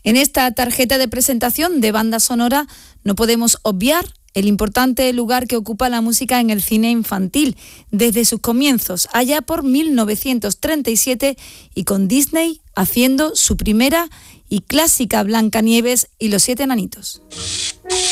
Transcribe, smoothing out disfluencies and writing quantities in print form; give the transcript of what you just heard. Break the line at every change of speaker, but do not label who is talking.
En esta tarjeta de presentación de banda sonora no podemos obviar el importante lugar que ocupa la música en el cine infantil desde sus comienzos, allá por 1937, y con Disney haciendo su primera y clásica Blancanieves y los 7 enanitos.